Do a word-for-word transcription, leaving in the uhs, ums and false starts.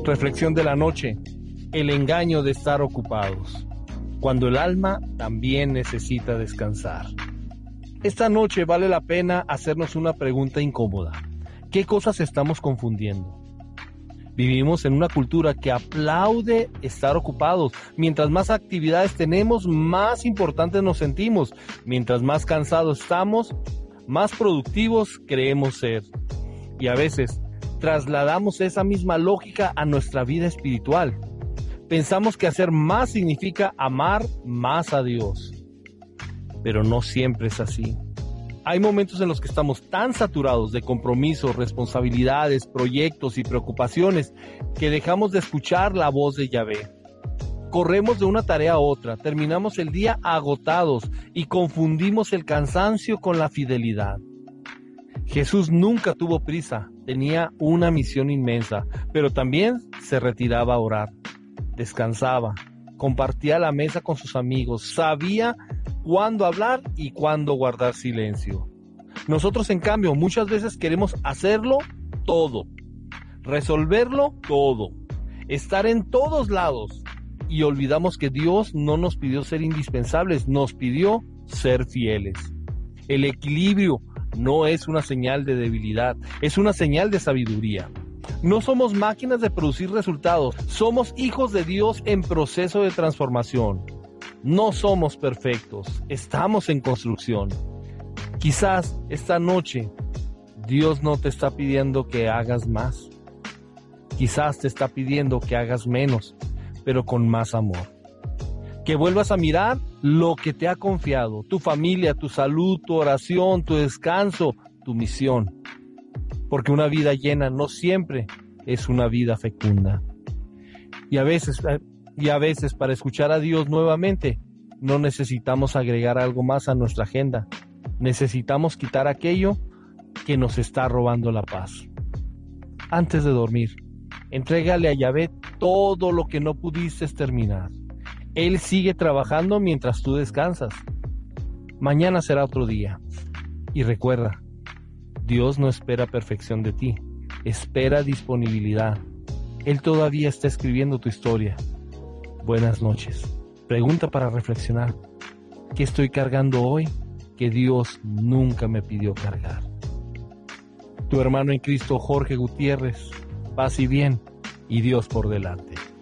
Reflexión de la noche: el engaño de estar ocupados, cuando el alma también necesita descansar. Esta noche vale la pena hacernos una pregunta incómoda. ¿Qué cosas estamos confundiendo? Vivimos en una cultura que aplaude estar ocupados. Mientras más actividades tenemos, más importantes nos sentimos. Mientras más cansados estamos, más productivos creemos ser. Y a veces trasladamos esa misma lógica a nuestra vida espiritual. Pensamos que hacer más significa amar más a Dios. Pero no siempre es así. Hay momentos en los que estamos tan saturados de compromisos, responsabilidades, proyectos y preocupaciones que dejamos de escuchar la voz de Yahvé. Corremos de una tarea a otra, terminamos el día agotados y confundimos el cansancio con la fidelidad. Jesús nunca tuvo prisa, tenía una misión inmensa, pero también se retiraba a orar, descansaba, compartía la mesa con sus amigos, sabía cuándo hablar y cuándo guardar silencio. Nosotros, en cambio, muchas veces queremos hacerlo todo, resolverlo todo, estar en todos lados, y olvidamos que Dios no nos pidió ser indispensables, nos pidió ser fieles. El equilibrio no es una señal de debilidad, es una señal de sabiduría. No somos máquinas de producir resultados, somos hijos de Dios en proceso de transformación. No somos perfectos, estamos en construcción. Quizás esta noche Dios no te está pidiendo que hagas más. Quizás te está pidiendo que hagas menos, pero con más amor. Que vuelvas a mirar lo que te ha confiado, tu familia, tu salud, tu oración, tu descanso, tu misión. Porque una vida llena no siempre es una vida fecunda. Y a veces... Y a veces, para escuchar a Dios nuevamente, no necesitamos agregar algo más a nuestra agenda. Necesitamos quitar aquello que nos está robando la paz. Antes de dormir, entrégale a Yahvé todo lo que no pudiste terminar. Él sigue trabajando mientras tú descansas. Mañana será otro día. Y recuerda, Dios no espera perfección de ti, espera disponibilidad. Él todavía está escribiendo tu historia. Buenas noches. Pregunta para reflexionar: ¿qué estoy cargando hoy que Dios nunca me pidió cargar? Tu hermano en Cristo, Jorge Gutiérrez. Paz y bien, y Dios por delante.